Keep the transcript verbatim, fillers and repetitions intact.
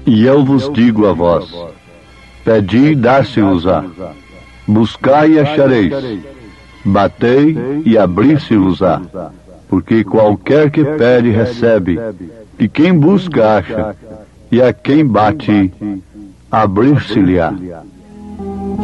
E eu vos digo a vós: pedi e dar-se-vos-á, buscai e achareis, batei e abrir-se-vos-á, porque qualquer que pede recebe, e quem busca acha, e a quem bate abrir-se-lhe-á.